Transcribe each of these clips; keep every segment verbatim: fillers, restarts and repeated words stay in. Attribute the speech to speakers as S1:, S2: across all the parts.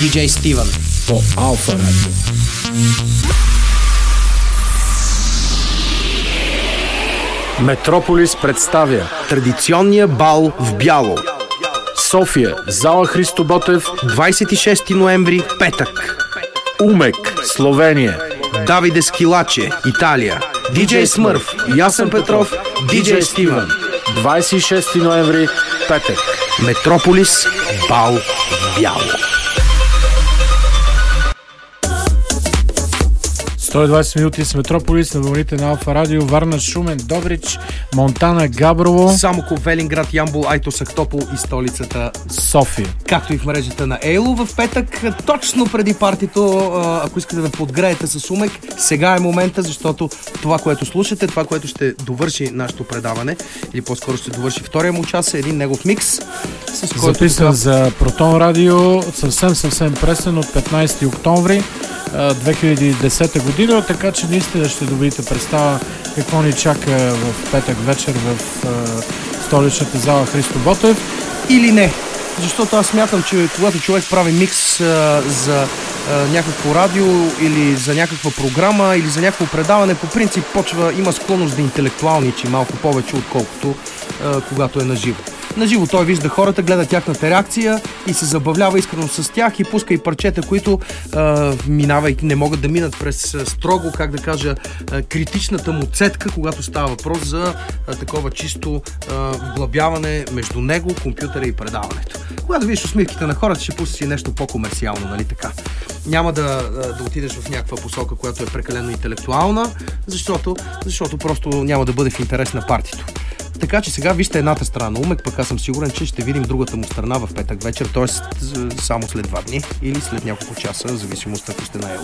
S1: Диджей Стивън
S2: по Алфа Радио. Метрополис представя
S1: традиционния бал в бяло.
S2: София, зала Христо Ботев,
S1: двадесет и шести ноември, петък.
S2: Умек, Словения,
S1: Давиде Скилаче, Италия, Диджей Смърф, Ясен Петров, Диджей Стивън.
S2: двадесет и шести ноември, петък.
S1: Метрополис, бал в бяло.
S2: сто и двадесет минути с Метрополис на вълните на Алфа Радио. Варна, Шумен, Добрич, Монтана, Габрово,
S1: Самоков, Велинград, Ямбол, Айтос, Ахтопол и столицата
S2: София.
S1: Както и в мрежата на Ейло в петък, точно преди партито, ако искате да подгреете с Умек, сега е момента, защото това, което слушате, това, което ще довърши нашето предаване, или по-скоро ще довърши втория му час, е един негов микс, с който
S2: записан
S1: тук...
S2: за Протон Радио, съвсем съвсем пресен от петнадесети октомври две хиляди и десета година, така че наистина ще добиете представа какво ни чака в петък вечер в uh, столичната зала Христо Ботев.
S1: Или не, защото аз смятам, че когато човек прави микс а, за а, някакво радио или за някаква програма или за някакво предаване, по принцип почва, има склонност да интелектуалничи малко повече, отколкото а, когато е наживо. Наживо той вижда хората, гледа тяхната реакция и се забавлява искрено с тях и пуска и парчета, които а, минавайки не могат да минат през строго, как да кажа, а, критичната му цетка, когато става въпрос за а, такова чисто а, вглъбяване между него, компютъра и предаването. Когато видиш усмивките на хората, ще пусти си нещо по-комерциално, нали така? Няма да, да отидеш в някаква посока, която е прекалено интелектуална, защото, защото просто няма да бъде в интерес на партито. Така че сега вижте едната страна на Умек, пък аз съм сигурен, че ще видим другата му страна в петък вечер, т.е. само след два дни или след няколко часа, в зависимост ако сте на Ело.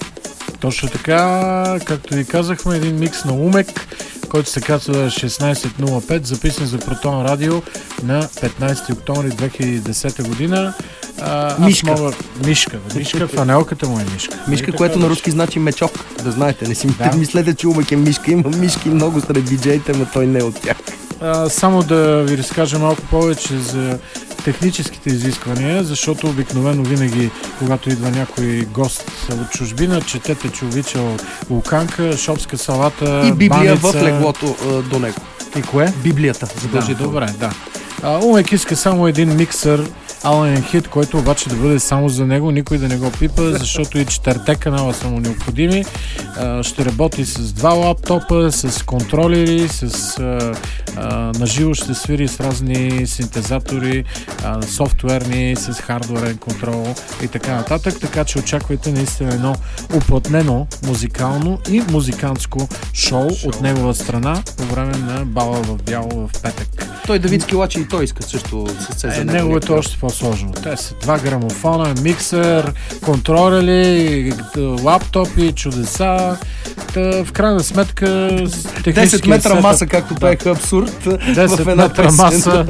S2: Точно така, както ви казахме, един микс на Умек, който се казва шестнадесет нула пет, записан за Протон Радио на петнадесети октомври две хиляди и десета година. А,
S1: Мишка.
S2: Мога... Мишка. Мишка, фанелката му е Мишка.
S1: Мишка, което на руски значи мечок, да знаете. Не си
S2: да.
S1: мислете, че Умек е Мишка. Има Мишки много сред диджеите, но той не е от тях.
S2: А, само да ви разкажа малко повече за техническите изисквания, защото обикновено винаги, когато идва някой гост от чужбина, четете човича луканка, шопска салата,
S1: и Библия
S2: баница...
S1: в леглото а, до него.
S2: И кое?
S1: Библията, задължително.
S2: Да, добре, да. А, Умек иска само един миксър Ален Хит, който обаче да бъде само за него, никой да не го пипа, защото и четирите канала са му необходими. А, ще работи с два лаптопа, с контролери, с а, а, наживо ще свири с разни синтезатори, а, софтуерни, с хардуерен контрол и така нататък, така че очаквайте наистина едно уплътнено музикално и музикантско шоу, шоу от негова страна по време на бала в бяло в петък.
S1: Той Давид Скилаче и той иска също с
S2: е, неговото още по-сложно. Те са два грамофона, миксер, контролери, лаптопи, чудеса. Та, в крайна сметка
S1: десет метра сетъп, маса, както да. Пееха абсурд.
S2: десет метра маса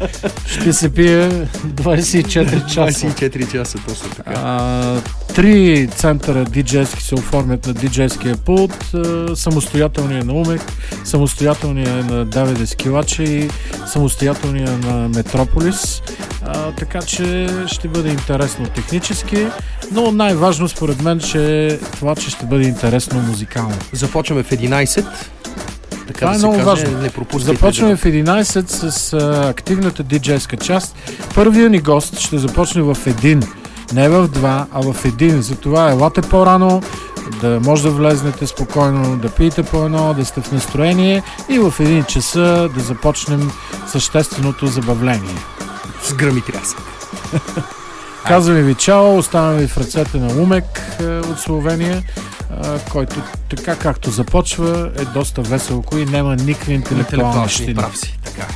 S2: ще се пие двадесет и четири часа.
S1: двадесет и четири часа, точно така.
S2: А, три центъра диджейски се оформят на диджейския пулт. Самостоятелния на Умек, самостоятелния на Давиде Скилаче и самостоятелния на Метрополис. А, така че ще бъде интересно технически, но най-важно според мен, че това, че ще бъде интересно музикално.
S1: Започваме в единадесет. Така
S2: това
S1: да
S2: е много
S1: каже,
S2: важно.
S1: Не
S2: започваме в единадесет с а, активната диджейска част. Първият ни гост ще започне в един. Не в два, а в един. Затова елате по-рано, да може да влезнете спокойно, да пиете по едно, да сте в настроение и в един часа да започнем същественото забавление.
S1: С гръм и трясък.
S2: Казваме ви чао, оставаме ви в ръцете на Умек от Словения, който така както започва е доста веселко и няма никакви интелектуални щини.
S1: Прав си, така.